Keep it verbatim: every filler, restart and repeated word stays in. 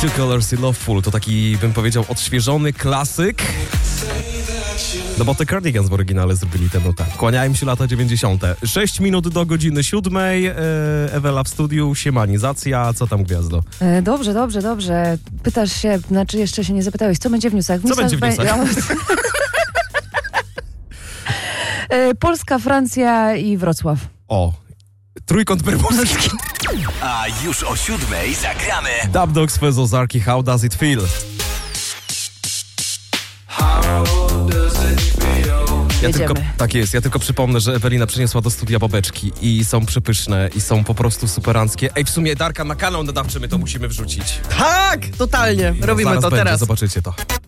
Two Colors i Loveful to taki, bym powiedział, odświeżony klasyk. No bo te Cardigans w oryginale zrobili tę nutę. Kłaniają się lata dziewięćdziesiąte. Sześć minut do godziny siódmej. Ewela w studiu, siemanizacja. Co tam, gwiazdo? E, dobrze, dobrze, dobrze. Pytasz się, znaczy jeszcze się nie zapytałeś, co będzie w newsach? W co będzie w newsach? e, Polska, Francja i Wrocław. O, trójkąt bermudzki. A już o siódmej zagramy Dub Dogs, Fez Ozarki, How Does It Feel? Ja tylko, tak jest, ja tylko przypomnę, że Ewelina przyniosła do studia babeczki i są przepyszne i są po prostu superanckie. Ej, w sumie, Darka, na kanał nadawczy my to musimy wrzucić. Tak, totalnie. No, robimy zaraz to będzie, teraz. Zobaczycie to.